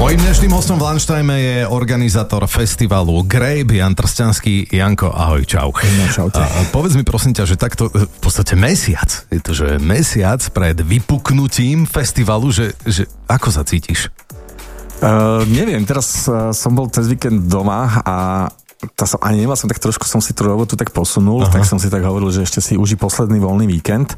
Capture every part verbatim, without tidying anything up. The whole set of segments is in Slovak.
Mojím dnešným hostom v Lunchtime je organizátor festivalu Grape, Jan Trstianský. Janko, ahoj, čau. No, čaute. A, povedz mi prosím ťa, že takto v podstate mesiac, je to, že mesiac pred vypuknutím festivalu, že, že ako sa cítiš? Uh, neviem, teraz uh, som bol cez víkend doma a tá som, ani nemal som tak trošku, som si tú robotu tak posunul, Aha. tak som si tak hovoril, že ešte si uži posledný voľný víkend.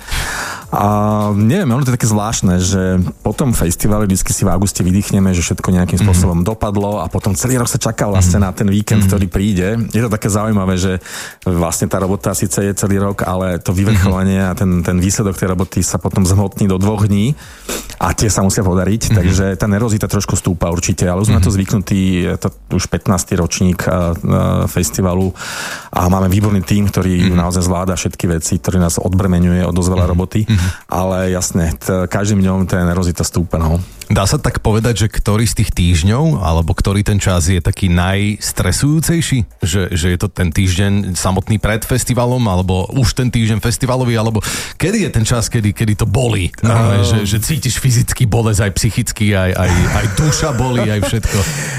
A neviem, ono to je také zvláštne, že po tom festivale vždycky si v auguste vydýchneme, že všetko nejakým spôsobom mm-hmm. dopadlo a potom celý rok sa čaká vlastne mm-hmm. na ten víkend, mm-hmm. ktorý príde. Je to také zaujímavé, že vlastne tá robota síce je celý rok, ale to vyvrcholenie mm-hmm. a ten, ten výsledok tej roboty sa potom zhmotní do dvoch dní a tie sa musia podariť, mm-hmm. takže tá nervozita trošku stúpa určite, ale už sme mm-hmm. na to zvyknutí, je to už pätnásty ročník a, a festivalu a máme výborný tím, ktorý mm. naozaj zvláda všetky veci, ktorý nás odbremeňuje od dosť veľa mm. roboty, mm. ale jasne, t- každým dňom tá nervozita stúpa, no. Dá sa tak povedať, že ktorý z tých týždňov, alebo ktorý ten čas je taký najstresujúcejší? Že, že je to ten týždeň samotný pred festivalom, alebo už ten týždeň festivalový, alebo kedy je ten čas, kedy, kedy to bolí? Uh, že, že cítiš fyzicky bolesť, aj psychicky, aj, aj, aj duša bolí, aj všetko.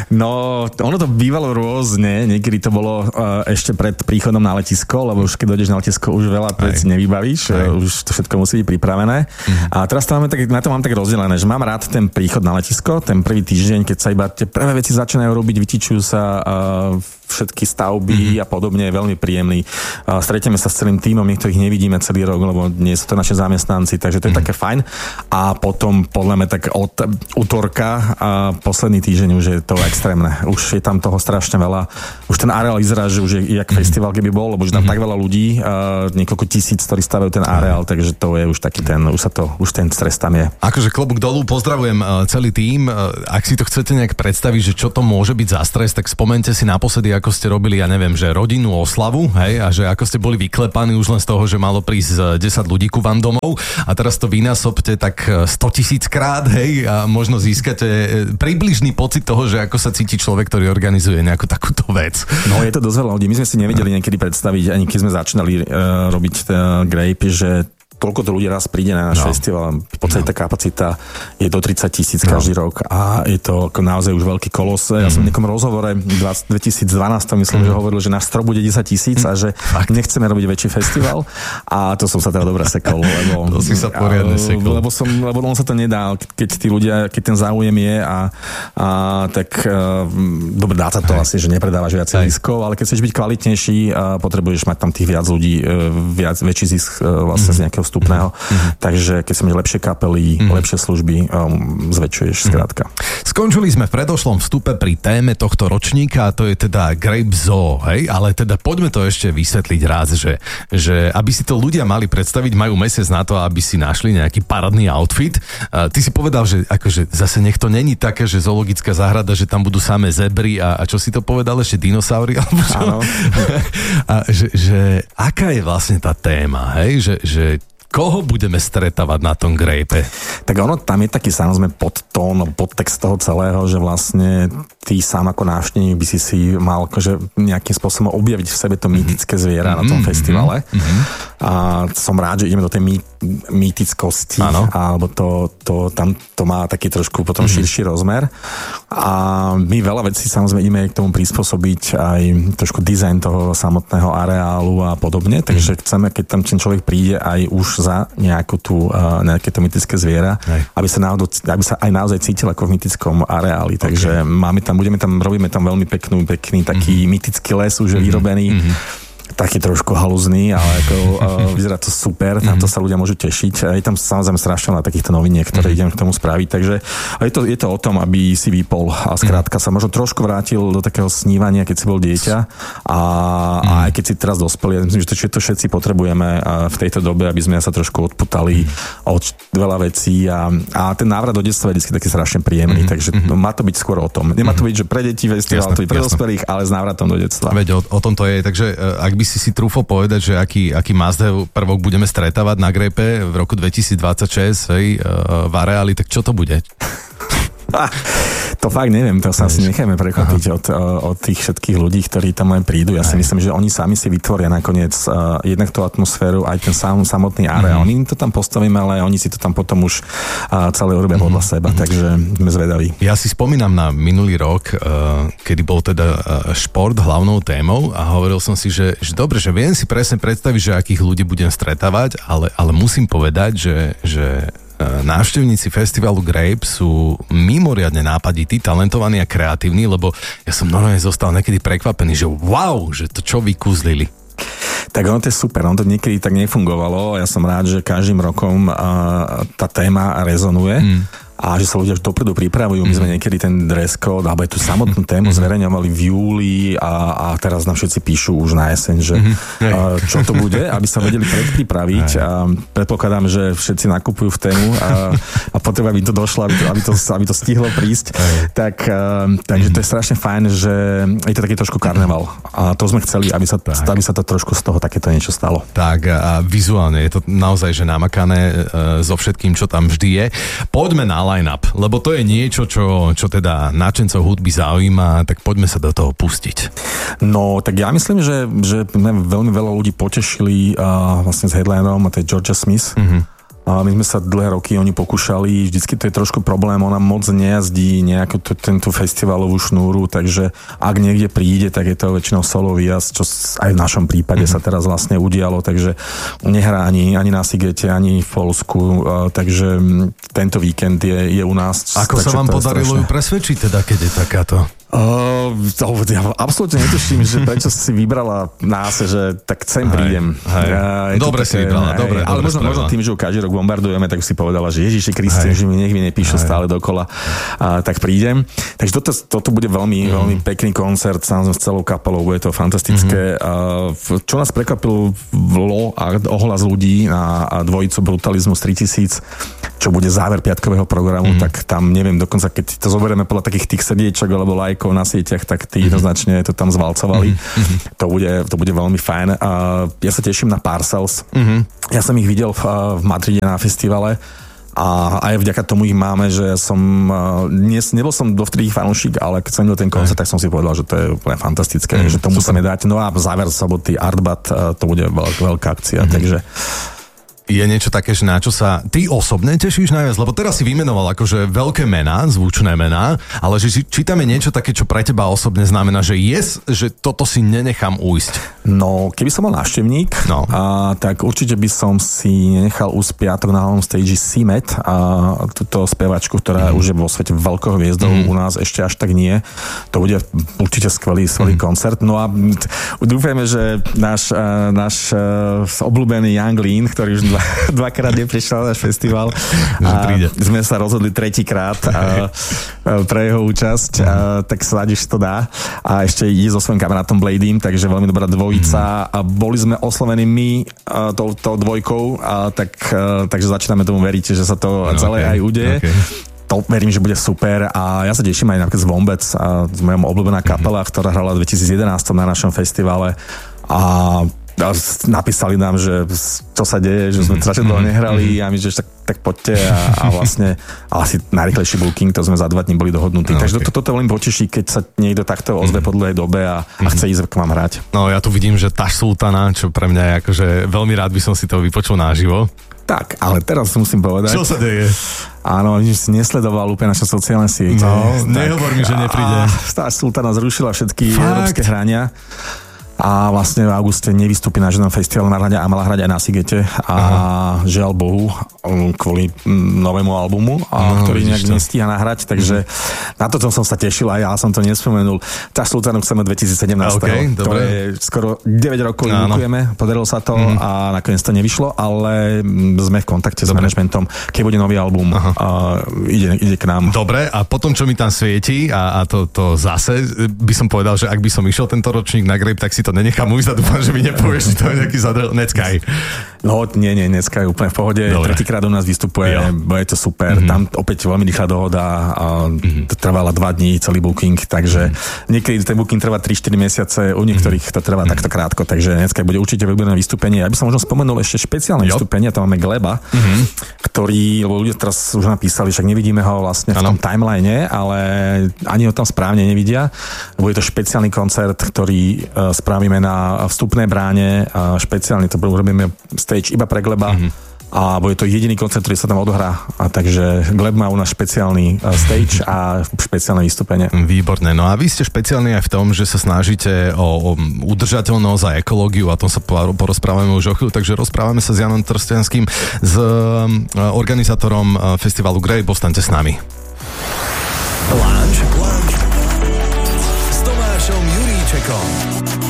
No, ono to bývalo rôzne, niekedy to bolo uh, ešte pred príchodom na letisko, lebo už keď dojdeš na letisko, už veľa vecí nevybavíš, aj. Už to všetko musí byť pripravené. Uh-huh. A teraz to máme tak, na to mám tak rozdelené, že mám rád ten príchod na letisko, ten prvý týždeň, keď sa iba tie prvé veci začínajú robiť, vytičujú sa uh, všetky stavby mm-hmm. a podobne, je veľmi príjemný. Uh, stretieme sa s celým tímom, niektorých nevidíme celý rok, lebo nie sú to naši zamestnanci, takže to je mm-hmm. také fajn. A potom, podľa mňa, tak od útorka a posledný týždeň už je to extrémne. Už je tam toho strašne veľa. Už ten areál vyzerá, že už je jak mm-hmm. festival, keby bol, lebo už tam mm-hmm. tak veľa ľudí, uh, niekoľko tisíc, ktorí stavajú ten areál, takže to je už taký ten, už sa to, už ten stres tam je. Akože klobúk dolu, pozdravujem celý tím. Ak si to chcete nejak predstaviť, že čo to môže byť za stres, tak spomente si naposledy, ako ste robili, ja neviem, že rodinnú oslavu, hej, a že ako ste boli vyklepaní už len z toho, že malo prísť desať ľudí ku vám domov a teraz to vynásobte tak stotisíc krát, hej, a možno získate približný pocit toho, že ako sa cíti človek, ktorý organizuje nejakú takúto vec. No je to dosť veľa ľudí. My sme si nevedeli niekedy predstaviť, ani keď sme začínali uh, robiť uh, Grape, že toľko to ľudí raz príde na náš no. festival. V podstate no. tá kapacita je do tridsať tisíc každý no. rok a je to ako naozaj už veľký kolos. Mm. Ja som v nejakom rozhovore v dvetisícdvanásť myslím, mm. že hovoril, že náš strop bude desať tisíc mm. a že Fakt. nechceme robiť väčší festival a to som sa teda dobre sekol. Lebo, to si sa poriadne sekol. Lebo, som, lebo on sa to nedá, keď tí ľudia, keď ten záujem je a, a tak uh, dobre, dá sa to Hej. asi, že nepredávaš viac ziskov, ale keď chceš byť kvalitnejší a potrebuješ mať tam tých viac ľudí, viac, väčší zisk uh, vlastne mm. z nejakého vstupného. Mm-hmm. Takže keď sa máš lepšie kapely, mm-hmm. lepšie služby, um, zväčšuješ skrátka. Mm-hmm. Skončili sme v predošlom vstupe pri téme tohto ročníka, a to je teda Grape Zoo, hej? Ale teda poďme to ešte vysvetliť raz, že, že aby si to ľudia mali predstaviť, majú mesiac na to, aby si našli nejaký paradný outfit. Uh, ty si povedal, že akože zase nech to není také, že zoologická záhrada, že tam budú samé zebry a, a čo si to povedal ešte, dinosaury? Alebo čo? Áno. A že, že aká je vlastne tá téma, hej? Že, že koho budeme stretávať na tom Grape? Tak ono, tam je taký samozrejme podtón, podtext toho celého, že vlastne ty sám ako návštevník by si si mal akože nejakým spôsobom objaviť v sebe to mýtické zviera mm-hmm. na tom festivale. Mm-hmm. A som rád, že ideme do tej mý, mýtickosti, ano. Alebo to, to, tam to má taký trošku potom mm-hmm. širší rozmer. A my veľa vecí samozrejme ideme k tomu prispôsobiť aj trošku dizajn toho samotného areálu a podobne, takže mm-hmm. chceme, keď tam ten človek príde aj už za nejakú tú, uh, nejaké to mytické zviera, Hej. aby sa, náhodou, aby sa aj naozaj cítil ako v mytickom areáli. Okay. Takže máme tam, budeme tam, robíme tam veľmi peknú, pekný taký mm-hmm. mytický les už mm-hmm. vyrobený. Mm-hmm. Taký trošku halúzny, ale ako, uh, vyzerá to super, na to sa ľudia môžu tešiť. Je tam samozrejme strašne na takýchto noviniek, ktoré mm-hmm. idem k tomu spraviť, takže je to, je to o tom, aby si vypol a skrátka sa možno trošku vrátil do takého snívania, keď si bol dieťa a, mm-hmm. a aj keď si teraz dospel, ja myslím, že to, to všetci potrebujeme v tejto dobe, aby sme sa trošku odputali mm-hmm. od veľa vecí a, a ten návrat do detstva je vždy taký strašne príjemný, mm-hmm. takže no, má to byť skôr o tom. Nemá to byť, že pre deti festival, to je pre dospelých, ale s návratom do detstva. Veď o, o tom to je, takže ak by si si trúfol povedať, že aký, aký must-have prvok budeme stretávať na Grape v roku dvetisícdvadsaťšesť, hej, v areáli, tak čo to bude? To fakt neviem, to sa asi necháme prekvapiť od, od tých všetkých ľudí, ktorí tam len prídu. Ja si aj. myslím, že oni sami si vytvoria nakoniec uh, jednak tú atmosféru, aj ten sam, samotný areál. Mm. Oni to tam postavíme, ale oni si to tam potom už uh, celé urobia mm. podľa seba, mm. takže sme zvedaví. Ja si spomínam na minulý rok, uh, kedy bol teda uh, šport hlavnou témou a hovoril som si, že, že dobre, že viem si presne predstaviť, že akých ľudí budem stretávať, ale, ale musím povedať, že, že návštevníci festivalu Grape sú mimoriadne nápadití, talentovaní a kreatívni, lebo ja som normálne zostal niekedy prekvapený, že wow, že to čo vykúzlili. Tak ono to je super, ono to niekedy tak nefungovalo. Ja som rád, že každým rokom uh, tá téma rezonuje. Mm. A že sa ľudia dopredu pripravujú. My sme niekedy ten dress code, alebo aj tú samotnú tému zverejňovali v júli a, a teraz nám všetci píšu už na jeseň, že uh, čo to bude, aby sa vedeli predpripraviť. A predpokladám, že všetci nakupujú v tému a, a potrebujú, aby to došlo, aby to, aby to, aby to stihlo prísť. Tak, uh, takže to je strašne fajn, že je to taký trošku karneval. A to sme chceli, aby sa, aby sa to trošku z toho takéto niečo stalo. Tak a vizuálne je to naozaj že namakané uh, so všetkým, čo tam vždy je. Poďme na line-up, lebo to je niečo, čo, čo teda náčencov hudby zaujíma, tak poďme sa do toho pustiť. No, tak ja myslím, že, že veľmi veľa ľudí potešili uh, vlastne s headlinerom, a to je Georgia Smith. Mm-hmm. A my sme sa dlhé roky oni pokúšali, vždycky to je trošku problém, ona moc nejazdí nejakú t- tento festivalovú šnúru, takže ak niekde príde, tak je to väčšinou solo výjazd, čo aj v našom prípade mm-hmm. sa teraz vlastne udialo, takže nehrá ani, ani na Sigete, ani v Polsku, uh, takže tento víkend je, je u nás. Ako sa vám podarilo ju presvedčiť teda, keď je takáto? Uh, ja absolútne netuším, že prečo si vybrala nás, že tak sem prídem. Uh, dobre si vybrala, dobre. Ale možno, možno tým, že ju každý rok bombardujeme, tak si povedala, že Ježiši Kriste, že mi nech mi nepíšu aj. stále dokola, uh, tak prídem. Takže toto, toto bude veľmi, mm. veľmi pekný koncert, samozrejme s celou kapelou, bude to fantastické. Mm. Uh, čo nás prekvapilo vlo a ohlas ľudí na dvojicu Brutalizmus tritisíc, čo bude záver piatkového programu, mm. tak tam neviem, dokonca keď to zoberieme podľa takých tých srdiečok alebo lajkov na sieťach, tak tí jednoznačne to tam zvalcovali. Mm-hmm. To bude, to bude veľmi fajn. Uh, ja sa teším na Parcels. Mm-hmm. Ja som ich videl v, v Madride na festivale a aj vďaka tomu ich máme, že som uh, dnes, nebol som dovtedy ich fanúšik, ale keď som videl ten koncert, tak som si povedal, že to je úplne fantastické, mm, že to musíme dať. No a záver soboty Artbat, uh, to bude veľk, veľká akcia, mm-hmm. takže je niečo také, že na čo sa ty osobne tešíš najviac? Lebo teraz si vymenoval akože veľké mená, zvučné mená, ale že či tam je niečo také, čo pre teba osobne znamená, že yes, že toto si nenechám ujsť. No, keby som bol návštevník, no. a, tak určite by som si nenechal ujsť piatok na hlavnom stage Simet, a túto spevačku, ktorá mm. už je vo svete veľkou hviezdou, mm. u nás ešte až tak nie. To bude určite skvelý, skvelý mm. koncert. No a dúfajme, že náš, náš obľúbený Young Lean, ktorý už dva, dvakrát neprišiel na náš festival a sme sa rozhodli tretíkrát a, a pre jeho účasť, a, tak snáď už to dá. A ešte ide so svojím kamarátom Bladym, takže veľmi dobrá dvojica a boli sme oslovení my tou, tou dvojkou, a tak, a, takže začíname tomu veriť, že sa to no, celé okay, aj udeje. Okay. To verím, že bude super a ja sa teším aj napríklad z Vombec, z mojom obľúbená kapela, ktorá hrala v dvetisíc jedenásť na našom festivale a napísali nám, že čo sa deje, že sme strašne dlho nehrali a my, že tak, tak poďte a, a vlastne asi najrýchlejší booking, to sme za dva dní boli dohodnutí. No, takže okay. toto to veľmi poteší, keď sa niekto takto ozve po dlhej dobe a, a chce ísť k vám hrať. No ja tu vidím, že Taš Sultana, čo pre mňa je akože veľmi rád by som si to vypočul naživo. Tak, ale teraz musím povedať. Čo sa deje? Áno, že si nesledoval úplne naše sociálne siete. No, nehovor mi, že nepríde. Taš Sultana zrušila všetky Fakt? európske hrania. A vlastne v auguste nevystúpi na žiadnom festivale na hrade a mala hrať aj na Sigete a Aha. žiaľ Bohu kvôli novému albumu, a, no, ktorý nejak nestíha nahrať, takže mm. na to som sa tešil a ja som to nespomenul. Taš Sultanu chceme dvetisíc sedemnásť. Okay, to je skoro deväť rokov indukujeme, podarilo sa to mm. a nakoniec to nevyšlo, ale sme v kontakte dobre. s manažmentom, keď bude nový album, a ide, ide k nám. Dobre, a potom čo mi tam svieti a, a to, to zase by som povedal, že ak by som išiel tento ročník na Grape, tak si to nenechám ujsť a dúfam, že mi nepovieš, že to je nejaký zadrel. Neckaj. No nie, nie, dneska je úplne v pohode. Dobre. Tretíkrát u nás vystupuje, jo. Je to super. Mm-hmm. Tam opäť veľmi rýchla dohoda. A mm-hmm. trvala dva dní celý booking, takže mm-hmm. niekedy ten booking trvá tri štyri mesiace, u niektorých to trvá mm-hmm. takto krátko, takže dneska bude určite vybrané vystúpenie. Ja by som možno spomenul ešte špeciálne jo. vystúpenie, tam máme Gleba, mm-hmm. ktorý, lebo ľudia teraz už napísali, však nevidíme ho vlastne v tom timeline, ale ani ho tam správne nevidia. Bude to špeciálny koncert, ktorý uh, spravíme na vstupnej bráne, uh, špeciálne to urobíme stage iba pre Gleba mm-hmm. a bude to jediný koncert, ktorý sa tam odohrá. A takže Gleb má u nás špeciálny uh, stage a špeciálne vystúpenie. Výborné. No a vy ste špeciálni aj v tom, že sa snažíte o, o udržateľnosť a ekológiu, a tom sa porozprávame už o chvíľu, takže rozprávame sa s Janom Trstianským, s uh, organizátorom uh, festivalu Grape. Ostaňte s nami. Lunch, lunch s Tomášom Juríčekom.